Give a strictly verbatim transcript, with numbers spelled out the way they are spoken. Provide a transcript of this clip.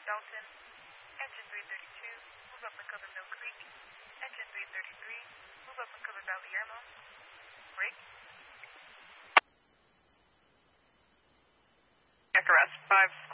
Dalton. Engine three thirty-two, move up and cover Mill Creek. Engine three thirty-three, move up and cover Valley Yermo. Break. Arrest five